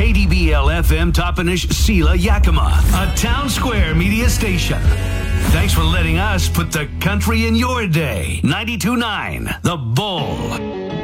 KDBL FM Toppenish Sela Yakima, a Town Square media station. Thanks for letting us put the country in your day. 92.9 The Bull.